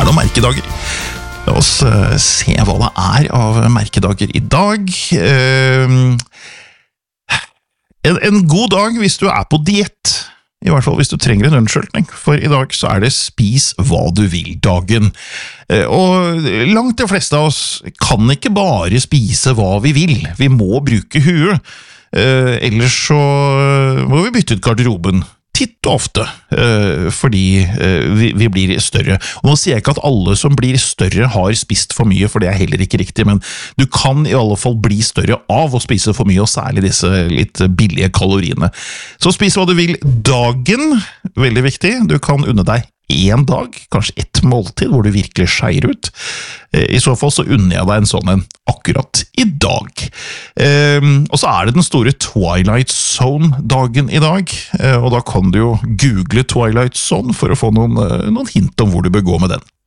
noen merkedager. La oss se hva det av merkedager i dag. En god dag hvis du på diett. I hvert fall hvis du trenger en unnskyldning, for i dag så det spis hva du vil-dagen. Og langt de fleste av oss kan ikke bare spise hva vi vil, vi må bruke huet. Ellers så må vi bytte ut garderoben titt og ofte, fordi vi blir større. Og nå sier jeg ikke at alle som blir større har spist for mye, for det heller ikke riktig, men du kan i alle fall bli større av å spise for mye, og særlig disse litt billige kaloriene. Så spis hva du vil dagen, veldig viktig. Du kan unne deg en dag, kanskje ett måltid, hvor du virkelig skeier ut. I så fall så unner jeg deg en sånn akkurat i dag. Og så det den store Twilight Zone-dagen i dag, og da kan du jo google Twilight Zone for å få noen hint om hvor du bør gå med den.